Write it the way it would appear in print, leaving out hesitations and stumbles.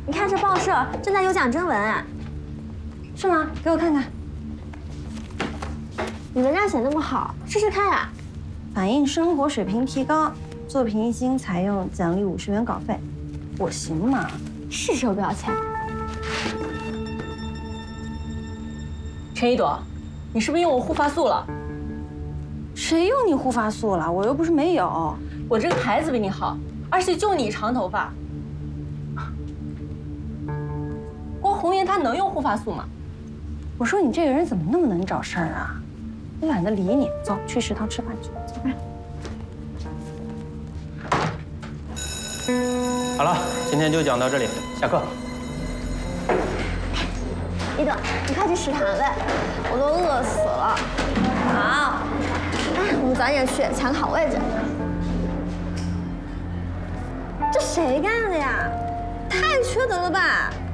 你看这报社正在有奖征文哎， 是吗？给我看看。 你文章写那么好，试试看啊！ 反映生活水平提高，作品一星采用奖励50元稿费，我行吗？ 是时候不要钱。 陈一朵，你是不是用我护发素了？ 谁用你护发素了？我又不是没有。 我这个牌子比你好，而且就你长头发。郭红颜她能用护发素吗？ 我说你这个人怎么那么能找事儿啊？我懒得理你，走去食堂吃饭去。走吧。 好了，今天就讲到这里，下课。 一朵，你快去食堂呗，我都饿死了。好，哎，我们早点去，抢个好位置。这谁干的呀？太缺德了吧！